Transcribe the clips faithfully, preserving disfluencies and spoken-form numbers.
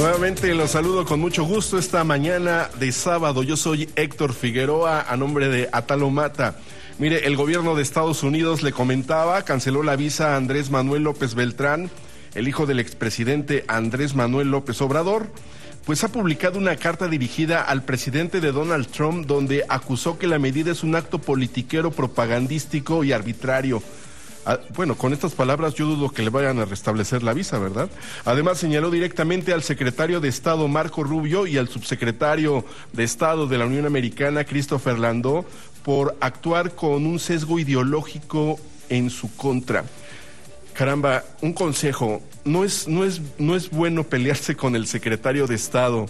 Nuevamente los saludo con mucho gusto esta mañana de sábado. Yo soy Héctor Figueroa, a nombre de Atalo Mata. Mire, el gobierno de Estados Unidos, le comentaba, canceló la visa a Andrés Manuel López Beltrán, el hijo del expresidente Andrés Manuel López Obrador. Pues ha publicado una carta dirigida al presidente de Donald Trump, donde acusó que la medida es un acto politiquero, propagandístico y arbitrario. Ah, bueno, con estas palabras yo dudo que le vayan a restablecer la visa, ¿verdad? Además señaló directamente al secretario de Estado Marco Rubio y al subsecretario de Estado de la Unión Americana Christopher Landau por actuar con un sesgo ideológico en su contra. Caramba, un consejo, no es, no es, no es bueno pelearse con el secretario de Estado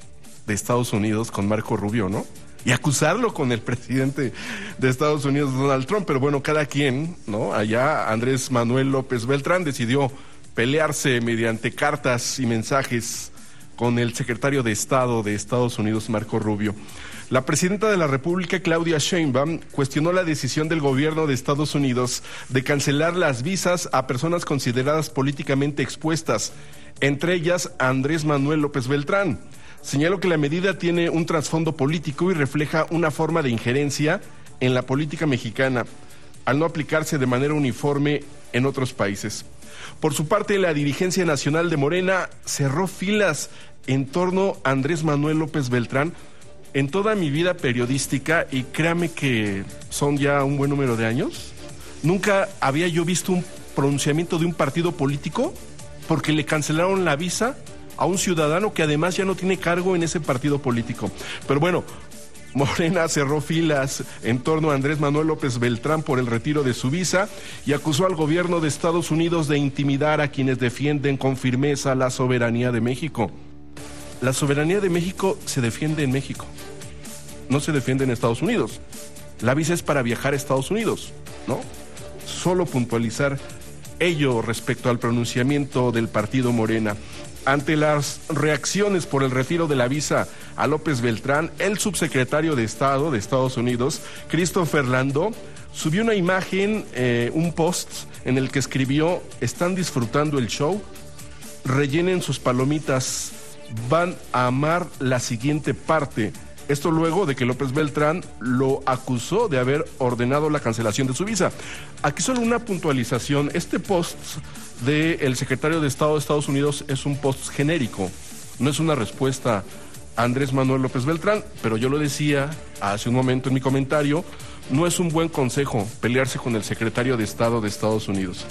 de Estados Unidos, con Marco Rubio, ¿no? Y acusarlo con el presidente de Estados Unidos, Donald Trump. Pero bueno, cada quien, ¿no? Allá Andrés Manuel López Beltrán decidió pelearse mediante cartas y mensajes con el secretario de Estado de Estados Unidos, Marco Rubio. La presidenta de la República, Claudia Sheinbaum, cuestionó la decisión del gobierno de Estados Unidos de cancelar las visas a personas consideradas políticamente expuestas, entre ellas a Andrés Manuel López Beltrán. Señaló que la medida tiene un trasfondo político y refleja una forma de injerencia en la política mexicana, al no aplicarse de manera uniforme en otros países. Por su parte, la dirigencia nacional de Morena cerró filas en torno a Andrés Manuel López Beltrán. En toda mi vida periodística, y créame que son ya un buen número de años, nunca había yo visto un pronunciamiento de un partido político porque le cancelaron la visa a un ciudadano que además ya no tiene cargo en ese partido político. Pero bueno, Morena cerró filas en torno a Andrés Manuel López Beltrán por el retiro de su visa y acusó al gobierno de Estados Unidos de intimidar a quienes defienden con firmeza la soberanía de México. La soberanía de México se defiende en México, no se defiende en Estados Unidos. La visa es para viajar a Estados Unidos, ¿no? Solo puntualizar ello respecto al pronunciamiento del partido Morena. Ante las reacciones por el retiro de la visa a López Beltrán, el subsecretario de Estado de Estados Unidos, Christopher Landau, subió una imagen, eh, un post en el que escribió: ¿están disfrutando el show? Rellenen sus palomitas, van a amar la siguiente parte. Esto luego de que López Beltrán lo acusó de haber ordenado la cancelación de su visa. Aquí solo una puntualización. Este post del secretario de Estado de Estados Unidos es un post genérico. No es una respuesta a Andrés Manuel López Beltrán, pero yo lo decía hace un momento en mi comentario, no es un buen consejo pelearse con el secretario de Estado de Estados Unidos.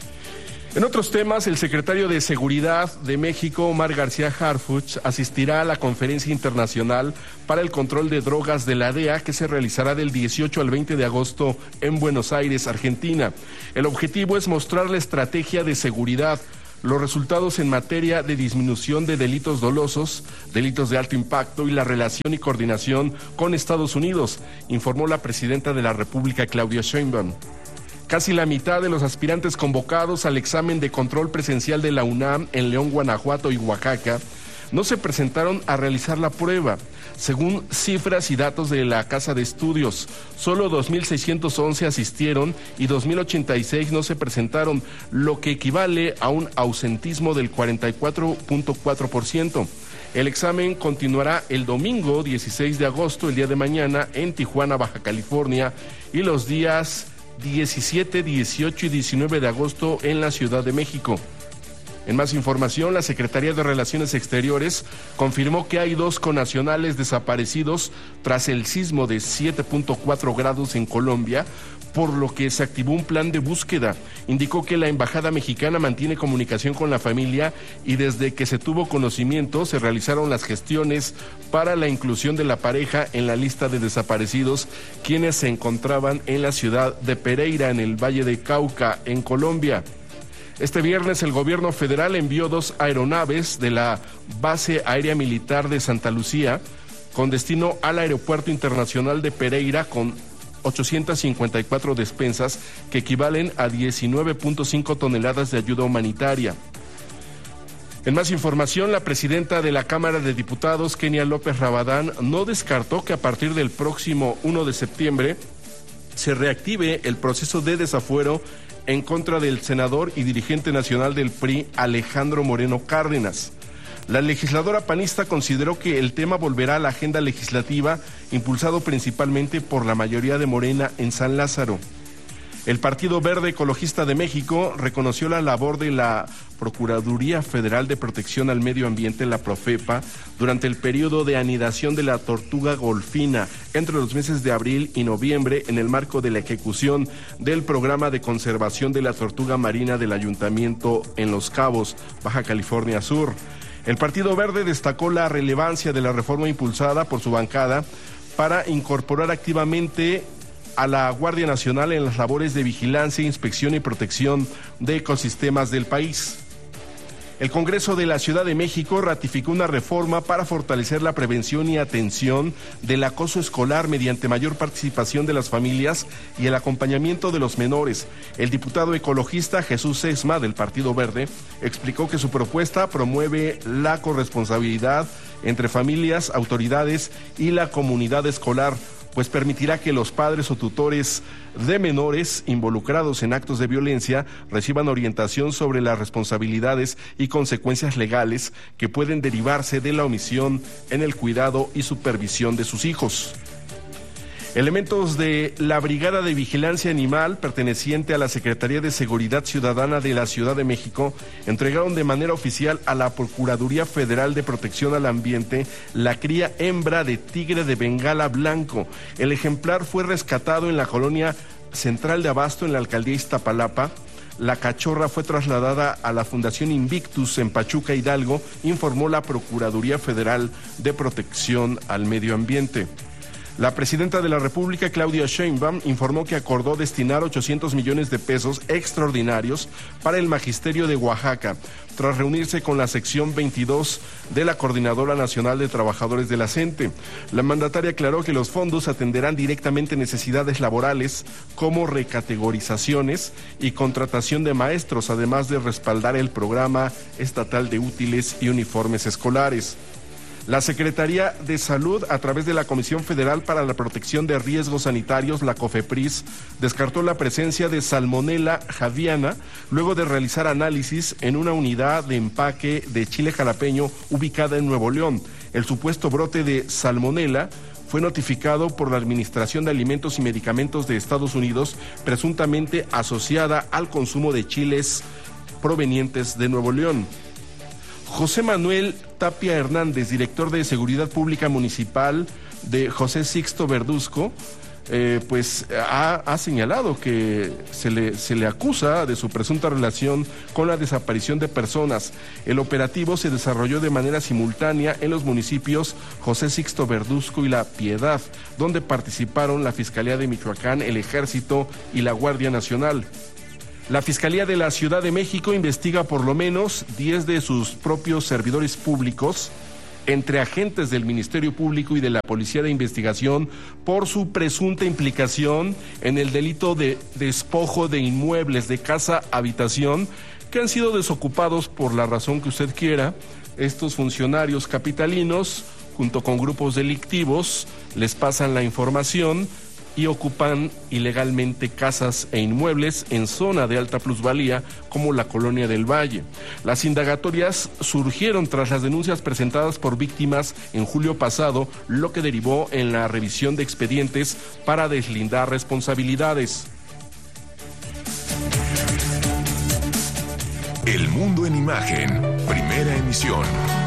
En otros temas, el secretario de Seguridad de México, Omar García Harfuch, asistirá a la Conferencia Internacional para el Control de Drogas de la D E A, que se realizará del dieciocho al veinte de agosto en Buenos Aires, Argentina. El objetivo es mostrar la estrategia de seguridad, los resultados en materia de disminución de delitos dolosos, delitos de alto impacto y la relación y coordinación con Estados Unidos, informó la presidenta de la República, Claudia Sheinbaum. Casi la mitad de los aspirantes convocados al examen de control presencial de la UNAM en León, Guanajuato y Oaxaca no se presentaron a realizar la prueba. Según cifras y datos de la Casa de Estudios, solo dos mil seiscientos once asistieron y dos mil ochenta y seis no se presentaron, lo que equivale a un ausentismo del cuarenta y cuatro punto cuatro por ciento. El examen continuará el domingo dieciséis de agosto, el día de mañana, en Tijuana, Baja California, y los días diecisiete, dieciocho y diecinueve de agosto en la Ciudad de México. En más información, la Secretaría de Relaciones Exteriores confirmó que hay dos connacionales desaparecidos tras el sismo de siete punto cuatro grados en Colombia, por lo que se activó un plan de búsqueda. Indicó que la Embajada Mexicana mantiene comunicación con la familia y desde que se tuvo conocimiento se realizaron las gestiones para la inclusión de la pareja en la lista de desaparecidos, quienes se encontraban en la ciudad de Pereira, en el Valle de Cauca, en Colombia. Este viernes el gobierno federal envió dos aeronaves de la Base Aérea Militar de Santa Lucía con destino al Aeropuerto Internacional de Pereira con ochocientas cincuenta y cuatro despensas que equivalen a diecinueve punto cinco toneladas de ayuda humanitaria. En más información, la presidenta de la Cámara de Diputados, Kenia López Rabadán, no descartó que a partir del próximo primero de septiembre se reactive el proceso de desafuero en contra del senador y dirigente nacional del P R I, Alejandro Moreno Cárdenas. La legisladora panista consideró que el tema volverá a la agenda legislativa, impulsado principalmente por la mayoría de Morena en San Lázaro. El Partido Verde Ecologista de México reconoció la labor de la Procuraduría Federal de Protección al Medio Ambiente, la Profepa, durante el periodo de anidación de la tortuga golfina entre los meses de abril y noviembre en el marco de la ejecución del programa de conservación de la tortuga marina del Ayuntamiento en Los Cabos, Baja California Sur. El Partido Verde destacó la relevancia de la reforma impulsada por su bancada para incorporar activamente a la Guardia Nacional en las labores de vigilancia, inspección y protección de ecosistemas del país. El Congreso de la Ciudad de México ratificó una reforma para fortalecer la prevención y atención del acoso escolar mediante mayor participación de las familias y el acompañamiento de los menores. El diputado ecologista Jesús Sesma, del Partido Verde, explicó que su propuesta promueve la corresponsabilidad entre familias, autoridades y la comunidad escolar, pues permitirá que los padres o tutores de menores involucrados en actos de violencia reciban orientación sobre las responsabilidades y consecuencias legales que pueden derivarse de la omisión en el cuidado y supervisión de sus hijos. Elementos de la Brigada de Vigilancia Animal, perteneciente a la Secretaría de Seguridad Ciudadana de la Ciudad de México, entregaron de manera oficial a la Procuraduría Federal de Protección al Ambiente la cría hembra de tigre de Bengala blanco. El ejemplar fue rescatado en la colonia Central de Abasto, en la alcaldía Iztapalapa. La cachorra fue trasladada a la Fundación Invictus en Pachuca, Hidalgo, informó la Procuraduría Federal de Protección al Medio Ambiente. La presidenta de la República, Claudia Sheinbaum, informó que acordó destinar ochocientos millones de pesos extraordinarios para el Magisterio de Oaxaca, tras reunirse con la sección veintidós de la Coordinadora Nacional de Trabajadores de la CENTE. La mandataria aclaró que los fondos atenderán directamente necesidades laborales como recategorizaciones y contratación de maestros, además de respaldar el programa estatal de útiles y uniformes escolares. La Secretaría de Salud, a través de la Comisión Federal para la Protección de Riesgos Sanitarios, la COFEPRIS, descartó la presencia de Salmonella javiana luego de realizar análisis en una unidad de empaque de chile jalapeño ubicada en Nuevo León. El supuesto brote de Salmonella fue notificado por la Administración de Alimentos y Medicamentos de Estados Unidos, presuntamente asociada al consumo de chiles provenientes de Nuevo León. José Manuel Tapia Hernández, director de Seguridad Pública Municipal de José Sixto Verduzco, eh, pues ha, ha señalado que se le, se le acusa de su presunta relación con la desaparición de personas. El operativo se desarrolló de manera simultánea en los municipios José Sixto Verduzco y La Piedad, donde participaron la Fiscalía de Michoacán, el Ejército y la Guardia Nacional. La Fiscalía de la Ciudad de México investiga por lo menos diez de sus propios servidores públicos, entre agentes del Ministerio Público y de la Policía de Investigación, por su presunta implicación en el delito de despojo de inmuebles de casa-habitación que han sido desocupados por la razón que usted quiera. Estos funcionarios capitalinos, junto con grupos delictivos, les pasan la información y ocupan ilegalmente casas e inmuebles en zona de alta plusvalía como la Colonia del Valle. Las indagatorias surgieron tras las denuncias presentadas por víctimas en julio pasado, lo que derivó en la revisión de expedientes para deslindar responsabilidades. El Mundo en Imagen, primera emisión.